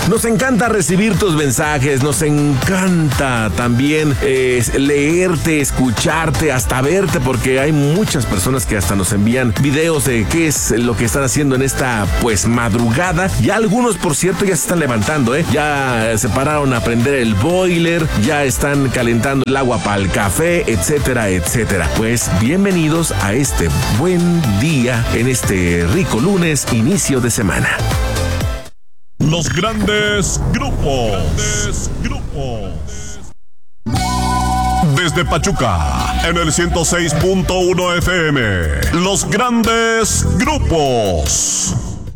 Nos encanta recibir tus mensajes, nos encanta también leerte, escucharte, hasta verte, porque hay muchas personas que hasta nos envían videos de qué es lo que están haciendo en esta madrugada. Ya algunos, por cierto, ya se están levantando, ya se pararon a prender el boiler, ya están calentando el agua para el café, etcétera, etcétera. Pues bienvenidos a este buen día, en este rico lunes, inicio de semana. Los grandes grupos. Desde Pachuca, en el 106.1 FM. Los grandes grupos.